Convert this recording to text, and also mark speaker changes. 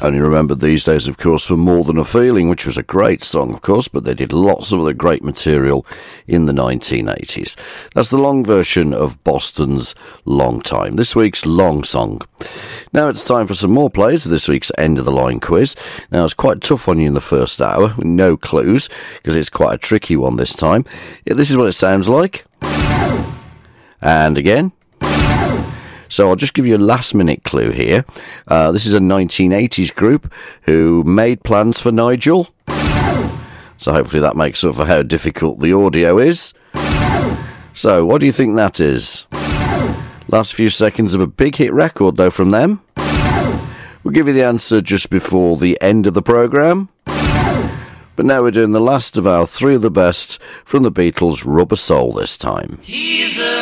Speaker 1: Only remembered these days, of course, for More Than a Feeling, which was a great song, of course, but they did lots of other great material in the 1980s. That's the long version of Boston's Long Time, this week's long song. Now it's time for some more plays for this week's End of the Line quiz. Now, it's quite tough on you in the first hour, with no clues, because it's quite a tricky one this time. Yeah, this is what it sounds like. And again. So I'll just give you a last-minute clue here. This is a 1980s group who made plans for Nigel. So hopefully that makes up for how difficult the audio is. So what do you think that is? Last few seconds of a big hit record, though, from them. We'll give you the answer just before the end of the programme. But now we're doing the last of our three of the best from the Beatles' Rubber Soul this time.
Speaker 2: He's a